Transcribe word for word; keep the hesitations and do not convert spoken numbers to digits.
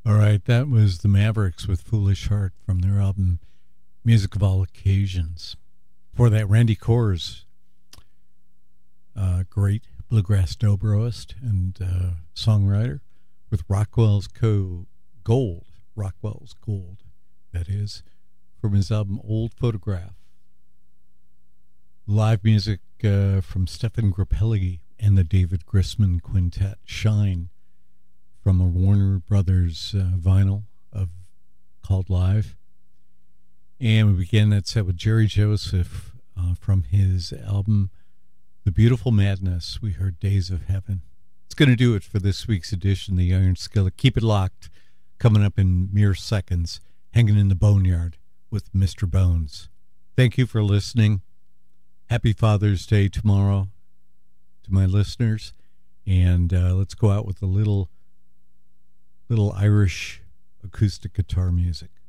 All right, that was the Mavericks with Foolish Heart from their album Music of All Occasions. For that, Randy Kohrs, uh, great bluegrass dobroist and uh, songwriter, with Rockwell's Co Gold, Rockwell's Gold, that is, from his album Old Photograph. Live music uh, from Stefan Grappelli and the David Grisman Quintet, Shine, from a Warner Brothers uh, vinyl of called Live. And we began that set with Jerry Joseph uh, from his album The Beautiful Madness. We heard Days of Heaven. It's going to do it for this week's edition of the Iron Skillet. Keep it locked. Coming up in mere seconds, Hanging in the Boneyard with Mister Bones. Thank you for listening. Happy Father's Day tomorrow to my listeners. And uh, let's go out with a little little Irish acoustic guitar music.